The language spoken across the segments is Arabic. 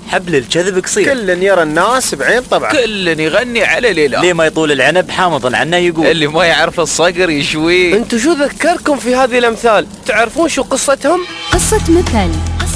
حبل الكذب قصير، كل يرى الناس بعين طبعه، كل يغني على ليلة، ليه ما يطول العنب حامض عنه يقول، اللي ما يعرف الصقر يشوي. انتو شو ذكركم في هذه الأمثال؟ تعرفون شو قصتهم؟ قصة مثل.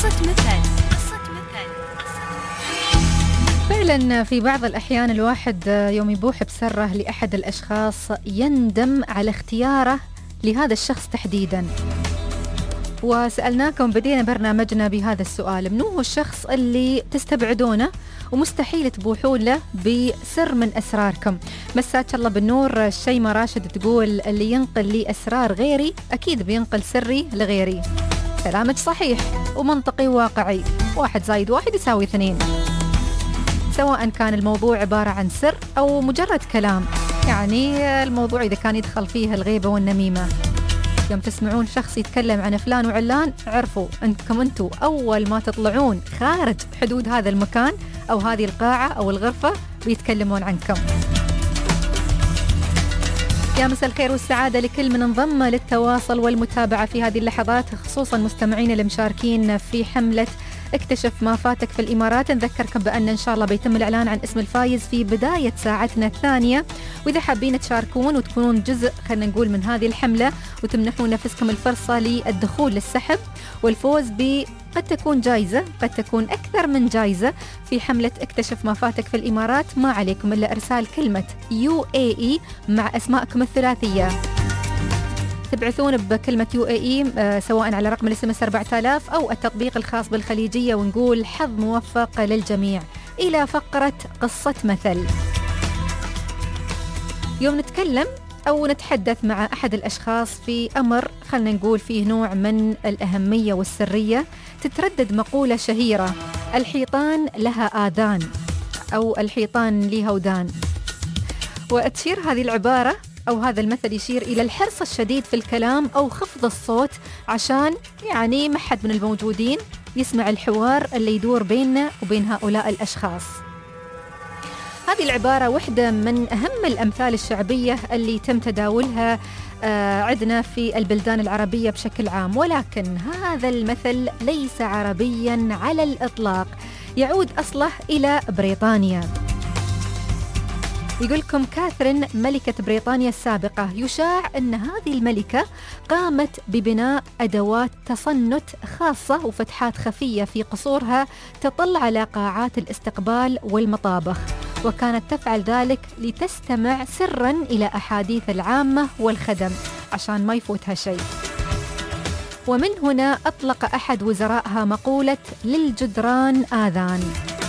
فعلا في بعض الأحيان الواحد يوم يبوح بسره لأحد الأشخاص يندم على اختياره لهذا الشخص تحديدا. وسألناكم بدينا برنامجنا بهذا السؤال: منو هو الشخص اللي تستبعدونه ومستحيل تبوحون له بسر من أسراركم؟ مساك الله بالنور. شيماء راشد تقول: اللي ينقل لي أسرار غيري أكيد بينقل سري لغيري. كلامك صحيح ومنطقي وواقعي، 1 زائد 1 يساوي 2، سواء كان الموضوع عبارة عن سر أو مجرد كلام. يعني الموضوع إذا كان يدخل فيه الغيبة والنميمة، يوم تسمعون شخص يتكلم عن فلان وعلان، عرفوا أنكم أنتوا أول ما تطلعون خارج حدود هذا المكان أو هذه القاعة أو الغرفة بيتكلمون عنكم. يا مساء الخير والسعادة لكل من انضم للتواصل والمتابعة في هذه اللحظات، خصوصا مستمعين المشاركين في حملة اكتشف ما فاتك في الإمارات. نذكركم بأن إن شاء الله بيتم الإعلان عن اسم الفايز في بداية ساعتنا الثانية، وإذا حابين تشاركون وتكونون جزء خلينا نقول من هذه الحملة وتمنحون نفسكم الفرصة للدخول للسحب والفوز قد تكون جائزة، قد تكون أكثر من جائزة في حملة اكتشف ما فاتك في الإمارات، ما عليكم إلا إرسال كلمة UAE مع أسماءكم الثلاثية. تبعثون بكلمة UAE سواء على رقم الSMS 4000 أو التطبيق الخاص بالخليجية، ونقول حظ موفق للجميع. إلى فقرة قصة مثل. يوم نتكلم أو نتحدث مع أحد الأشخاص في أمر خلنا نقول فيه نوع من الأهمية والسرية، تتردد مقولة شهيرة: الحيطان لها آذان، أو الحيطان لها ودان. وتشير هذه العبارة أو هذا المثل يشير إلى الحرص الشديد في الكلام أو خفض الصوت عشان يعني ما حد من الموجودين يسمع الحوار اللي يدور بيننا وبين هؤلاء الأشخاص. هذه العبارة واحدة من أهم الأمثال الشعبية اللي تم تداولها عندنا في البلدان العربية بشكل عام، ولكن هذا المثل ليس عربيا على الإطلاق، يعود أصله إلى بريطانيا. يقولكم كاثرين ملكة بريطانيا السابقة، يشاع أن هذه الملكة قامت ببناء أدوات تصنت خاصة وفتحات خفية في قصورها تطل على قاعات الاستقبال والمطابخ، وكانت تفعل ذلك لتستمع سرا إلى أحاديث العامة والخدم عشان ما يفوتها شيء. ومن هنا أطلق أحد وزرائها مقولة للجدران آذان.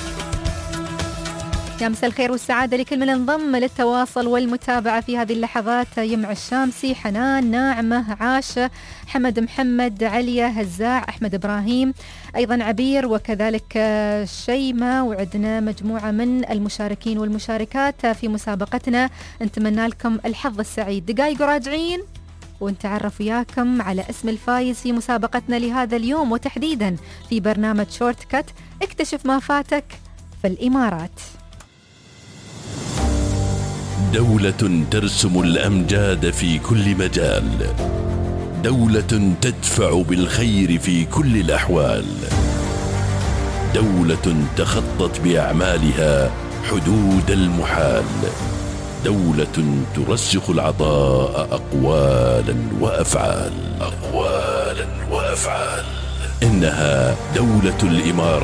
يا مساء الخير والسعادة لكل من انضم للتواصل والمتابعة في هذه اللحظات: يمع الشامسي، حنان، ناعمة، عاشة، حمد محمد، عليا، هزاع، أحمد إبراهيم، أيضا عبير، وكذلك شيماء، وعندنا مجموعة من المشاركين والمشاركات في مسابقتنا. نتمنى لكم الحظ السعيد. دقائق راجعين ونتعرف وياكم على اسم الفايز في مسابقتنا لهذا اليوم، وتحديدا في برنامج شورت كات اكتشف ما فاتك في الإمارات. دولة ترسم الأمجاد في كل مجال، دولة تدفع بالخير في كل الأحوال، دولة تخطت بأعمالها حدود المحال، دولة ترسخ العطاء أقوالا وأفعال. إنها دولة الإمارات.